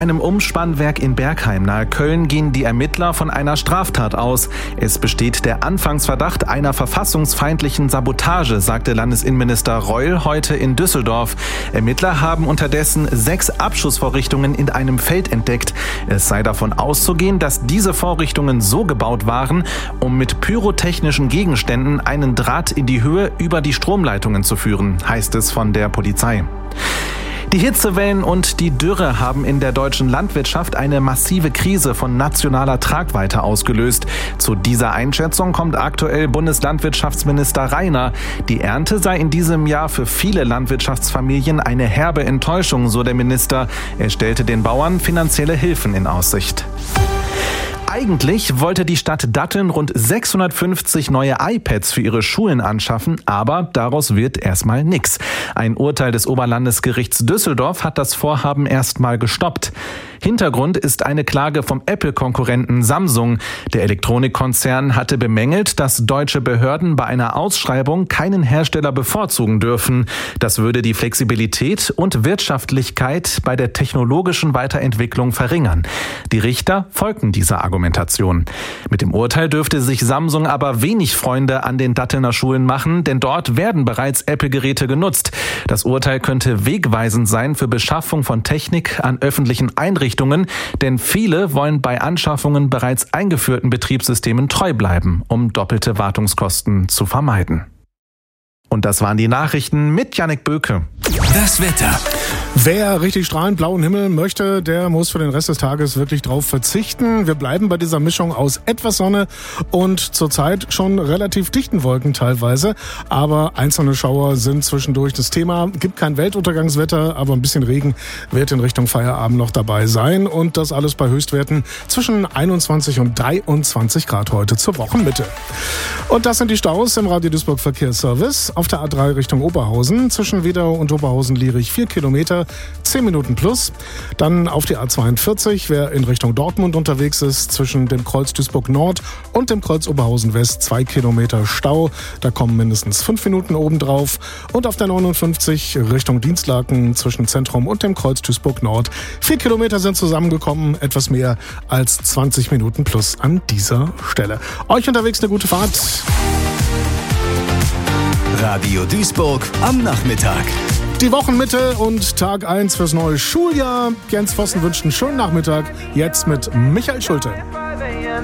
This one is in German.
Einem Umspannwerk in Bergheim nahe Köln gehen die Ermittler von einer Straftat aus. Es besteht der Anfangsverdacht einer verfassungsfeindlichen Sabotage, sagte Landesinnenminister Reul heute in Düsseldorf. Ermittler haben unterdessen 6 Abschussvorrichtungen in einem Feld entdeckt. Es sei davon auszugehen, dass diese Vorrichtungen so gebaut waren, um mit pyrotechnischen Gegenständen einen Draht in die Höhe über die Stromleitungen zu führen, heißt es von der Polizei. Die Hitzewellen und die Dürre haben in der deutschen Landwirtschaft eine massive Krise von nationaler Tragweite ausgelöst. Zu dieser Einschätzung kommt aktuell Bundeslandwirtschaftsminister Rainer. Die Ernte sei in diesem Jahr für viele Landwirtschaftsfamilien eine herbe Enttäuschung, so der Minister. Er stellte den Bauern finanzielle Hilfen in Aussicht. Eigentlich wollte die Stadt Datteln rund 650 neue iPads für ihre Schulen anschaffen, aber daraus wird erstmal nix. Ein Urteil des Oberlandesgerichts Düsseldorf hat das Vorhaben erstmal gestoppt. Hintergrund ist eine Klage vom Apple-Konkurrenten Samsung. Der Elektronikkonzern hatte bemängelt, dass deutsche Behörden bei einer Ausschreibung keinen Hersteller bevorzugen dürfen. Das würde die Flexibilität und Wirtschaftlichkeit bei der technologischen Weiterentwicklung verringern. Die Richter folgten dieser Argumentation. Mit dem Urteil dürfte sich Samsung aber wenig Freunde an den Dattelner Schulen machen, denn dort werden bereits Apple-Geräte genutzt. Das Urteil könnte wegweisend sein für Beschaffung von Technik an öffentlichen Einrichtungen, denn viele wollen bei Anschaffungen bereits eingeführten Betriebssystemen treu bleiben, um doppelte Wartungskosten zu vermeiden. Und das waren die Nachrichten mit Jannik Böke. Das Wetter. Wer richtig strahlend blauen Himmel möchte, der muss für den Rest des Tages wirklich drauf verzichten. Wir bleiben bei dieser Mischung aus etwas Sonne und zurzeit schon relativ dichten Wolken teilweise. Aber einzelne Schauer sind zwischendurch das Thema. Gibt kein Weltuntergangswetter, aber ein bisschen Regen wird in Richtung Feierabend noch dabei sein. Und das alles bei Höchstwerten zwischen 21 und 23 Grad heute zur Wochenmitte. Und das sind die Staus im Radio Duisburg Verkehrsservice. Auf der A3 Richtung Oberhausen zwischen Wedau und Oberhausen-Lierich 4 Kilometer, 10 Minuten plus. Dann auf die A42, wer in Richtung Dortmund unterwegs ist, zwischen dem Kreuz Duisburg Nord und dem Kreuz Oberhausen West 2 Kilometer Stau. Da kommen mindestens 5 Minuten obendrauf. Und auf der 59 Richtung Dienstlaken zwischen Zentrum und dem Kreuz Duisburg Nord 4 Kilometer sind zusammengekommen. Etwas mehr als 20 Minuten plus an dieser Stelle. Euch unterwegs eine gute Fahrt. Radio Duisburg am Nachmittag. Die Wochenmitte und Tag 1 fürs neue Schuljahr. Jens Vossen wünscht einen schönen Nachmittag. Jetzt mit Michael Schulte.